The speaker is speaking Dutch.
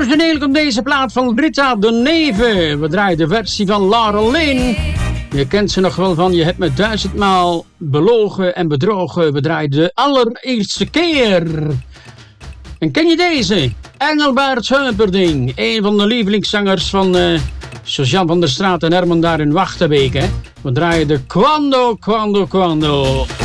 Origineel komt deze plaat van Rita de Neve. We draaien de versie van Laurel Lane. Je kent ze nog wel van Je hebt me 1000-maal belogen en bedrogen. We draaien de allereerste keer. En ken je deze? Engelbert Humperdinck. Een van de lievelingszangers van Suzanne van der Straat en Herman daar in Wachtenbeek. Hè? We draaien de Quando, Quando, Quando.